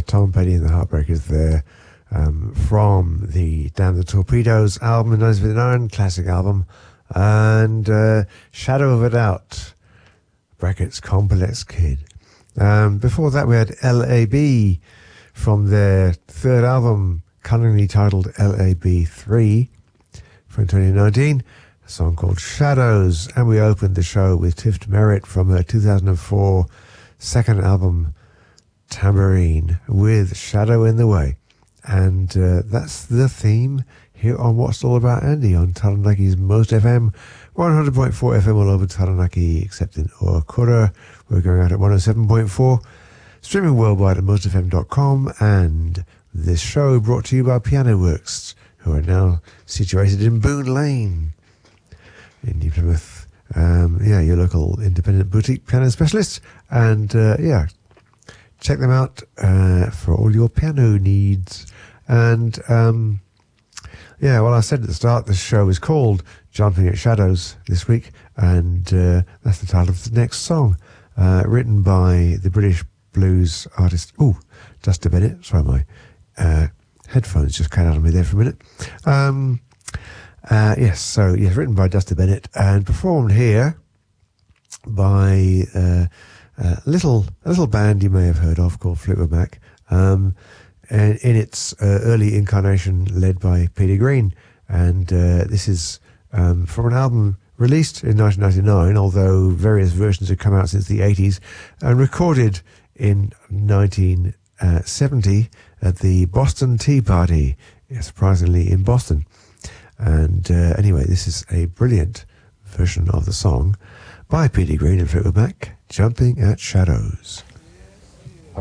Tom Petty and the Heartbreakers there, from the Damn the Torpedoes album in 1959, classic album, and Shadow of a Doubt, brackets Complex Kid. Before that we had LAB from their third album, cunningly titled LAB3 from 2019, a song called Shadows, and we opened the show with Tift Merritt from her 2004 second album Tambourine with Shadow in the Way. And that's the theme here on What's All About Andy on Taranaki's Most FM, 100.4 FM all over Taranaki, except in Oakura. We're going out at 107.4, streaming worldwide at mostfm.com, and this show brought to you by Piano Works, who are now situated in Boone Lane in New Plymouth. Your local independent boutique piano specialist, and check them out for all your piano needs. And well, I said at the start, this show is called Jumping at Shadows this week, and that's the title of the next song, written by the British blues artist Dusty Bennett. Sorry, my headphones just cut out on me there for a minute. Written by Dusty Bennett and performed here by a little band you may have heard of called Fleetwood Mac, and in its early incarnation led by Peter Green. And this is from an album released in 1999, although various versions have come out since the 80s, and recorded in 1970 at the Boston Tea Party, surprisingly in Boston. And anyway, this is a brilliant version of the song by Peter Green and Fleetwood Mac, Jumping at Shadows.